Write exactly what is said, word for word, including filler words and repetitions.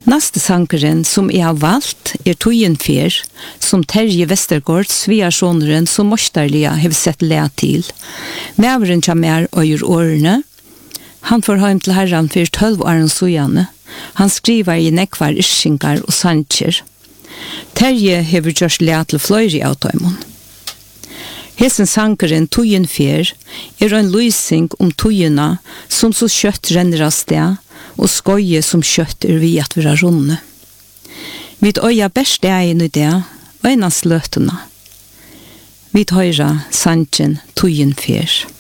Neste sankeren som jeg har valgt er Tøyen fer, som Terje Vestergaard, Sviasjoneren, som Morstarlia har sett le til. Mæveren kommer mer øyer årene. Han får hjem til herren for tølv åren sojane. Han skriver i nekvar ischingar og sanger. Terje har gjort le til fløyre av tøymon. Hesen sankeren Tøyen fer er en lysing om tøyena som så kjøtt renner av sted, og skoje som kjøtt er vi at vi er runde. Vi øya best egen i det, og enast løtene. Vi høyra sangen Tøyen fer.